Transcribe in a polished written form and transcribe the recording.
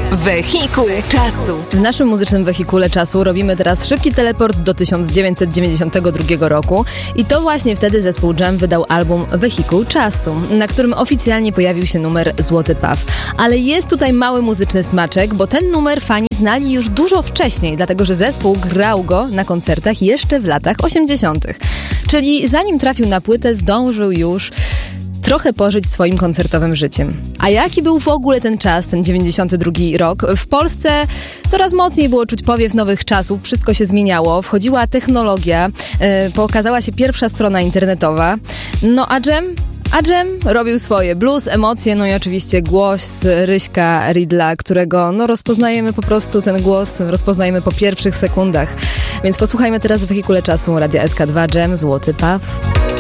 Wehikuł czasu. W naszym muzycznym wehikule czasu robimy teraz szybki teleport do 1992 roku i to właśnie wtedy zespół Jam wydał album Wehikuł czasu, na którym oficjalnie pojawił się numer Złoty Paw. Ale jest tutaj mały muzyczny smaczek, bo ten numer fani znali już dużo wcześniej, dlatego że zespół grał go na koncertach jeszcze w latach 80. Czyli zanim trafił na płytę, zdążył już trochę pożyć swoim koncertowym życiem. A jaki był w ogóle ten czas, ten 92 rok? W Polsce coraz mocniej było czuć powiew nowych czasów, wszystko się zmieniało, wchodziła technologia, pokazała się pierwsza strona internetowa. No a Jam robił swoje, blues, emocje, no i oczywiście głos Ryśka Ridla, którego rozpoznajemy po prostu, ten głos rozpoznajemy po pierwszych sekundach. Więc posłuchajmy teraz w wehikule czasu Radia SK2 Jam, Złoty Paw.